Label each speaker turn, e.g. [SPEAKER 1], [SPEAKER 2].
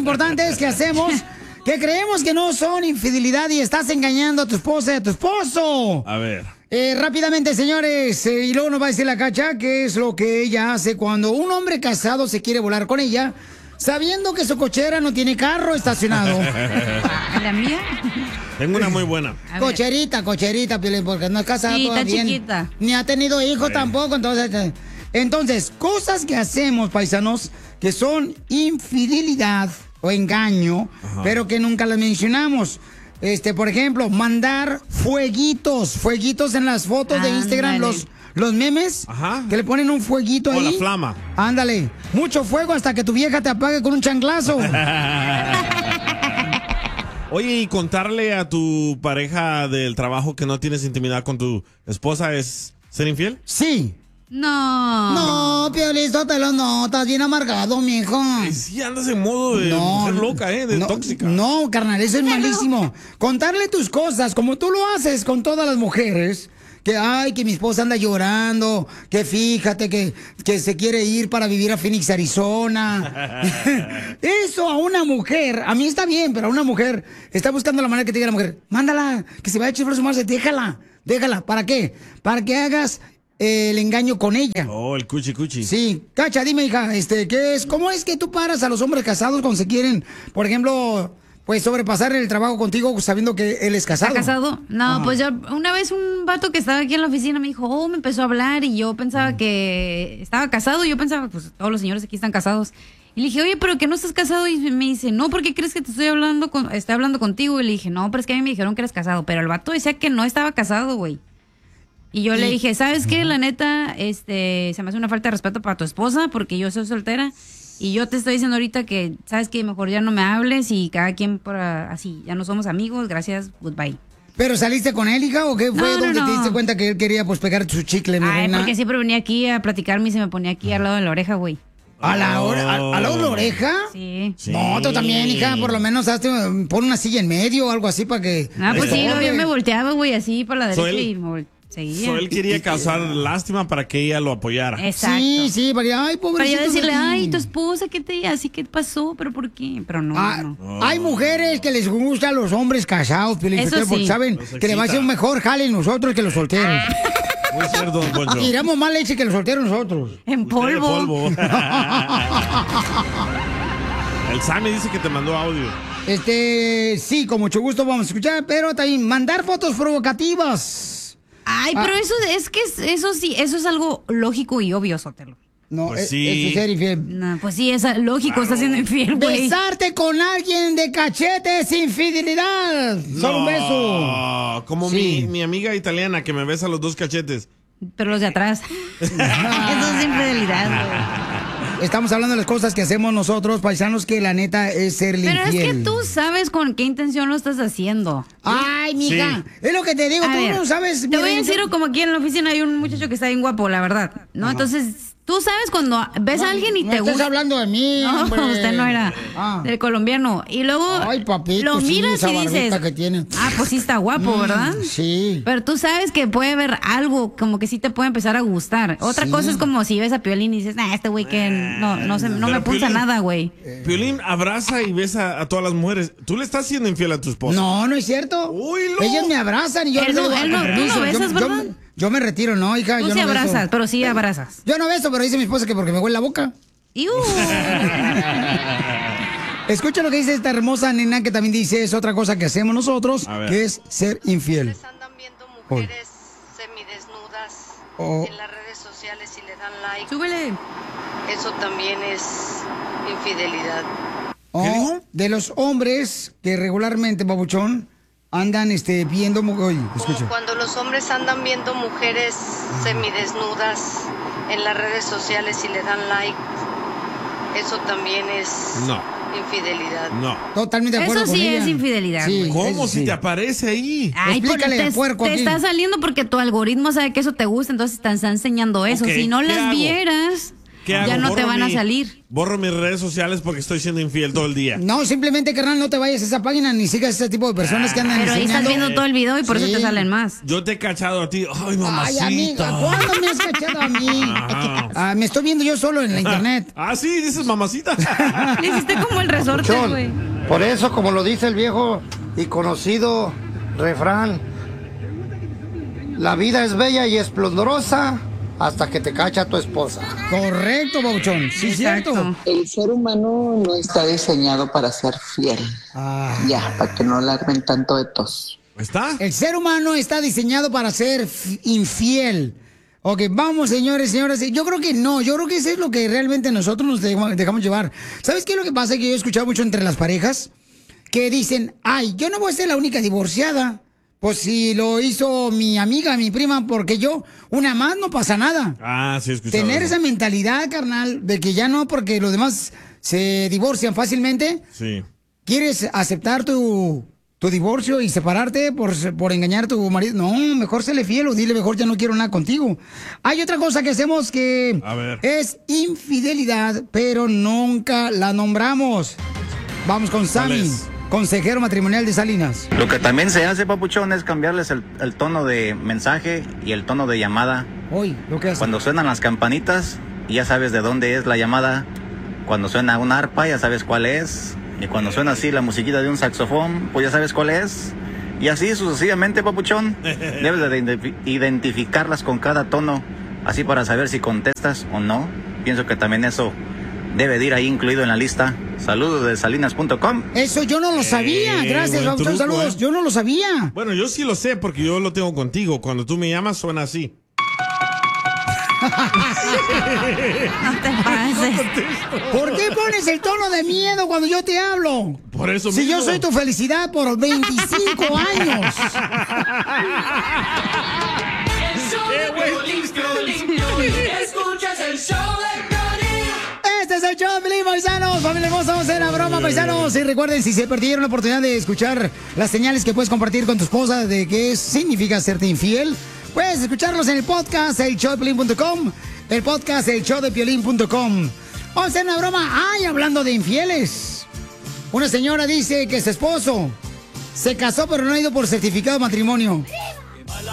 [SPEAKER 1] importantes que hacemos que creemos que no son infidelidad y estás engañando a tu esposa y a tu esposo.
[SPEAKER 2] A ver.
[SPEAKER 1] Rápidamente, señores, y luego nos va a decir la Cacha qué es lo que ella hace cuando un hombre casado se quiere volar con ella, sabiendo que su cochera no tiene carro estacionado.
[SPEAKER 3] ¿La mía?
[SPEAKER 2] Tengo una muy buena.
[SPEAKER 1] Cocherita, Piolín, porque no es casada
[SPEAKER 3] Sí, está
[SPEAKER 1] todavía.
[SPEAKER 3] chiquita.
[SPEAKER 1] Ni ha tenido hijos tampoco, entonces, cosas que hacemos, paisanos, que son infidelidad o engaño, pero que nunca las mencionamos. Por ejemplo, mandar fueguitos en las fotos de Instagram, los memes, que le ponen un fueguito ahí.
[SPEAKER 2] O la flama.
[SPEAKER 1] Ándale, mucho fuego hasta que tu vieja te apague con un chanclazo.
[SPEAKER 2] Oye, ¿y contarle a tu pareja del trabajo que no tienes intimidad con tu esposa es ser infiel?
[SPEAKER 1] Sí.
[SPEAKER 3] No.
[SPEAKER 1] No, Piolín, no, estás bien amargado, mijo.
[SPEAKER 2] Sí, andas en modo de mujer loca, de tóxica.
[SPEAKER 1] No, carnal, eso es malísimo. Contarle tus cosas, como tú lo haces con todas las mujeres. Que, que mi esposa anda llorando, que fíjate que se quiere ir para vivir a Phoenix, Arizona. Eso a una mujer, a mí está bien, pero a una mujer está buscando la manera que te diga la mujer, mándala, que se vaya a echar su madre, déjala. ¿Para qué? Para que hagas el engaño con ella.
[SPEAKER 2] Oh, el cuchi.
[SPEAKER 1] Sí. Cacha, dime, hija, ¿qué es? ¿Cómo es que tú paras a los hombres casados cuando se quieren, por ejemplo, pues sobrepasar el trabajo contigo sabiendo que él es casado?
[SPEAKER 3] ¿Está casado? No, pues yo, una vez un vato que estaba aquí en la oficina me dijo, me empezó a hablar y yo pensaba que estaba casado. Yo pensaba, pues todos los señores aquí están casados. Y le dije, oye, pero que no estás casado. Y me dice, no, ¿por qué crees que te estoy hablando contigo? Y le dije, no, pero es que a mí me dijeron que eres casado. Pero el vato decía que no estaba casado, güey. Y yo le dije, ¿sabes qué? La neta, se me hace una falta de respeto para tu esposa porque yo soy soltera. Y yo te estoy diciendo ahorita que, ¿sabes qué? Mejor ya no me hables y cada quien así, ya no somos amigos, gracias, goodbye.
[SPEAKER 1] ¿Pero saliste con él, hija, o qué fue donde te diste cuenta que él quería, pues, pegar su chicle, mi reina?
[SPEAKER 3] Porque siempre venía aquí a platicarme y se me ponía aquí al lado de la oreja, güey.
[SPEAKER 1] ¿Al lado de la oreja?
[SPEAKER 3] Sí.
[SPEAKER 1] No, tú también, hija, por lo menos pon una silla en medio o algo así para que...
[SPEAKER 3] Pues sí, yo me volteaba, güey, así para la derecha y me seguía.
[SPEAKER 2] Él quería causar lástima para que ella lo apoyara.
[SPEAKER 3] Exacto.
[SPEAKER 1] Sí, para yo
[SPEAKER 3] decirle, tu esposa, ¿qué pasó? ¿Pero por qué? Pero no.
[SPEAKER 1] Hay mujeres que les gustan los hombres casados, porque saben que le va a ser un mejor jale nosotros que los solteros.
[SPEAKER 2] Muy cierto, don Poncho.
[SPEAKER 1] Tiramos más leche que los solteros nosotros.
[SPEAKER 3] En polvo.
[SPEAKER 2] El Sammy dice que te mandó audio.
[SPEAKER 1] Sí, con mucho gusto vamos a escuchar, pero también mandar fotos provocativas.
[SPEAKER 3] Pero eso es algo lógico y obvio, Sotelo.
[SPEAKER 1] No,
[SPEAKER 2] pues sí.
[SPEAKER 1] Es ser infiel.
[SPEAKER 3] No, pues sí, es lógico, está siendo infiel, güey.
[SPEAKER 1] Besarte con alguien de cachete es infidelidad. Solo un beso.
[SPEAKER 2] Como mi amiga italiana que me besa los dos cachetes.
[SPEAKER 3] Pero los de atrás. Eso es infidelidad, güey.
[SPEAKER 1] Estamos hablando de las cosas que hacemos nosotros, paisanos, que la neta es ser infiel.
[SPEAKER 3] Pero es que tú sabes con qué intención lo estás haciendo.
[SPEAKER 1] Ay, mija, es lo que te digo, tú no sabes.
[SPEAKER 3] Te voy a decir, como aquí en la oficina hay un muchacho que está bien guapo, la verdad, ¿no? Entonces, tú sabes cuando ves a alguien y te gusta.
[SPEAKER 1] No estás hablando de mí,
[SPEAKER 3] no,
[SPEAKER 1] hombre.
[SPEAKER 3] Usted no era del colombiano. Y luego lo miras y dices,
[SPEAKER 1] que tiene.
[SPEAKER 3] pues sí está guapo, ¿verdad?
[SPEAKER 1] Sí.
[SPEAKER 3] Pero tú sabes que puede haber algo como que sí te puede empezar a gustar. Otra cosa es como si ves a Piolín y dices, este güey que no me pulsa nada, güey.
[SPEAKER 2] Piolín abraza y besa a todas las mujeres. ¿Tú le estás siendo infiel a tu esposa?
[SPEAKER 1] No es cierto. Ellas me abrazan y yo
[SPEAKER 3] tú no besas, ¿verdad?
[SPEAKER 1] Yo me retiro, no, hija.
[SPEAKER 3] Tú sí abrazas, pero sí abrazas.
[SPEAKER 1] Yo no beso, pero dice mi esposa que porque me huele la boca. Escucha lo que dice esta hermosa nena que también dice, es otra cosa que hacemos nosotros, que es ser infiel.
[SPEAKER 4] Andan viendo mujeres semidesnudas en las redes sociales y le dan like.
[SPEAKER 3] Súbele.
[SPEAKER 4] Eso también es infidelidad.
[SPEAKER 1] De los hombres que regularmente, babuchón, andan viendo... Oye, escucha.
[SPEAKER 4] Como cuando los hombres andan viendo mujeres semidesnudas en las redes sociales y le dan like. Eso también es infidelidad.
[SPEAKER 2] No.
[SPEAKER 1] Totalmente de acuerdo
[SPEAKER 3] con ella. Eso sí es infidelidad.
[SPEAKER 1] Sí,
[SPEAKER 2] ¿cómo si te aparece ahí?
[SPEAKER 1] Explícale, puerco.
[SPEAKER 3] Te está saliendo porque tu algoritmo sabe que eso te gusta, entonces te está enseñando eso. Si no las vieras...
[SPEAKER 2] ¿Qué hago?
[SPEAKER 3] Ya no te van a salir.
[SPEAKER 2] Borro mis redes sociales porque estoy siendo infiel todo el día.
[SPEAKER 1] No, simplemente, carnal, no te vayas a esa página ni sigas ese tipo de personas que andan
[SPEAKER 3] Pero ahí
[SPEAKER 1] enseñando.
[SPEAKER 3] estás viendo todo el video y por eso te salen más.
[SPEAKER 2] Yo te he cachado a ti. Ay, mamacita.
[SPEAKER 1] Ay, amiga, ¿cuándo me has cachado a mí? Me estoy viendo yo solo en la internet.
[SPEAKER 2] Sí, dices mamacita.
[SPEAKER 3] Le hiciste como el resorte, güey.
[SPEAKER 5] Por eso, como lo dice el viejo y conocido refrán, la vida es bella y esplendorosa hasta que te cacha tu esposa.
[SPEAKER 1] Correcto, Bauchón. Sí, cierto.
[SPEAKER 6] El ser humano no está diseñado para ser fiel. Ya, para que no le armen tanto de tos.
[SPEAKER 2] ¿Está?
[SPEAKER 1] El ser humano está diseñado para ser infiel. Ok, vamos, señores, señoras. Yo creo que no. Yo creo que eso es lo que realmente nosotros nos dejamos llevar. ¿Sabes qué es lo que pasa? Que yo he escuchado mucho entre las parejas que dicen, ay, yo no voy a ser la única divorciada. Pues si lo hizo mi amiga, mi prima, porque yo, una más no pasa nada.
[SPEAKER 2] Sí, he escuchado.
[SPEAKER 1] Tener esa mentalidad, carnal, de que ya no, porque los demás se divorcian fácilmente.
[SPEAKER 2] Sí.
[SPEAKER 1] ¿Quieres aceptar tu divorcio y separarte por engañar a tu marido? No, mejor séle fiel o dile mejor ya no quiero nada contigo. Hay otra cosa que hacemos que es infidelidad, pero nunca la nombramos. Vamos con Sammy, consejero matrimonial de Salinas.
[SPEAKER 7] Lo que también se hace, papuchón, es cambiarles el tono de mensaje y el tono de llamada.
[SPEAKER 1] Lo que hace.
[SPEAKER 7] Cuando suenan las campanitas, ya sabes de dónde es la llamada. Cuando suena una arpa, ya sabes cuál es. Y cuando suena así la musiquita de un saxofón, pues ya sabes cuál es. Y así sucesivamente, papuchón. Debes de identificarlas con cada tono, así para saber si contestas o no. Pienso que también eso debe de ir ahí incluido en la lista. Saludos de salinas.com.
[SPEAKER 1] Eso yo no lo sabía. Gracias, Babuchón. Saludos. Yo no lo sabía.
[SPEAKER 2] Bueno, yo sí lo sé porque yo lo tengo contigo. Cuando tú me llamas suena así.
[SPEAKER 3] No te pases.
[SPEAKER 1] ¿Por qué pones el tono de miedo cuando yo te hablo?
[SPEAKER 2] Por eso
[SPEAKER 1] si
[SPEAKER 2] mismo.
[SPEAKER 1] yo soy tu felicidad por 25 años.
[SPEAKER 8] Escuchas el show de Piolín.
[SPEAKER 1] Este es el show de Piolín, paisanos. Familia hermosa, vamos a hacer la broma, paisanos. Y recuerden, si se perdieron la oportunidad de escuchar las señales que puedes compartir con tu esposa de qué significa serte infiel, puedes escucharlos en el podcast, elshowdepiolín.com, el podcast, elshowdepiolín.com. Vamos a hacer una broma. Hablando de infieles. Una señora dice que su esposo se casó pero no ha ido por certificado de matrimonio.